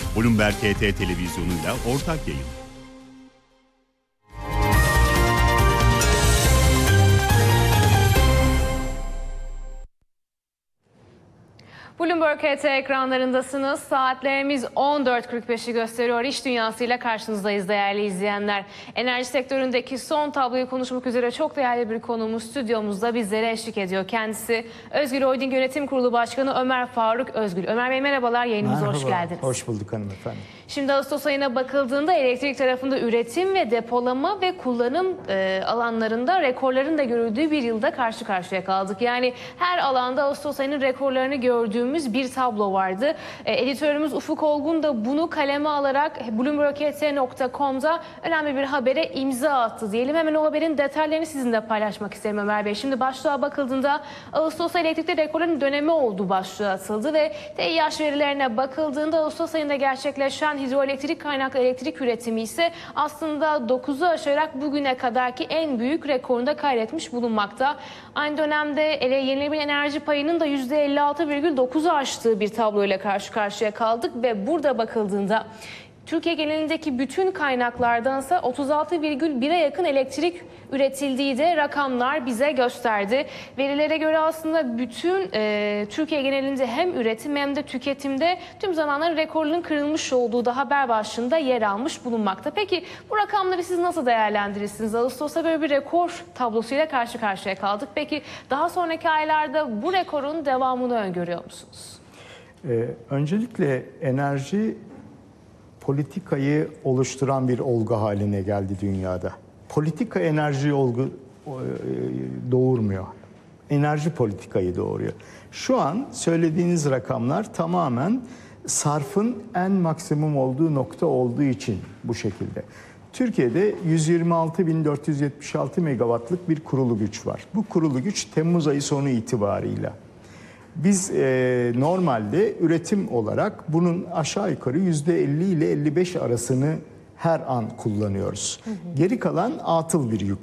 Bloomberg HT televizyonuyla ortak yayın. Bloomberg HT ekranlarındasınız. Saatlerimiz 14.45'i gösteriyor. İş dünyasıyla karşınızdayız değerli izleyenler. Enerji sektöründeki son tabloyu konuşmak üzere çok değerli bir konuğumuz stüdyomuzda bizlere eşlik ediyor. Kendisi Özgül Holding Yönetim Kurulu Başkanı Ömer Faruk Özgül. Ömer Bey merhabalar, yayınımıza hoş geldiniz. Hoş bulduk hanımefendi. Şimdi Ağustos ayına bakıldığında elektrik tarafında üretim ve depolama ve kullanım alanlarında rekorların da görüldüğü bir yılda karşı karşıya kaldık. Yani her alanda Ağustos ayının rekorlarını gördüğümüz bir tablo vardı. Editörümüz Ufuk Olgun da bunu kaleme alarak BloombergHT.com'da önemli bir habere imza attı diyelim. Hemen o haberin detaylarını sizinle paylaşmak isterim Ömer Bey. Şimdi başlığa bakıldığında Ağustos ayı elektrikte rekorların dönemi olduğu başlığı atıldı ve TİH verilerine bakıldığında Ağustos ayında gerçekleşen hidroelektrik kaynaklı elektrik üretimi ise aslında 9'u aşarak bugüne kadarki en büyük rekorunu da kaydetmiş bulunmakta. Aynı dönemde yenilenebilir enerji payının da %56,9'u aştığı bir tabloyla karşı karşıya kaldık ve burada bakıldığında Türkiye genelindeki bütün kaynaklardansa 36,1'e yakın elektrik üretildiği de rakamlar bize gösterdi. Verilere göre aslında bütün Türkiye genelinde hem üretim hem de tüketimde tüm zamanların rekorunun kırılmış olduğu da haber başlığında yer almış bulunmakta. Peki bu rakamları siz nasıl değerlendirirsiniz? Ağustos'ta böyle bir rekor tablosuyla karşı karşıya kaldık. Peki daha sonraki aylarda bu rekorun devamını öngörüyor musunuz? Öncelikle enerji politikayı oluşturan bir olgu haline geldi dünyada. Politika enerji doğurmuyor. Enerji politikayı doğuruyor. Şu an söylediğiniz rakamlar tamamen sarfın en maksimum olduğu nokta olduğu için bu şekilde. Türkiye'de 126.476 megawattlık bir kurulu güç var. Bu kurulu güç Temmuz ayı sonu itibarıyla. Biz normalde üretim olarak bunun aşağı yukarı %50 ile 55 arasını her an kullanıyoruz. Geri kalan atıl bir yük.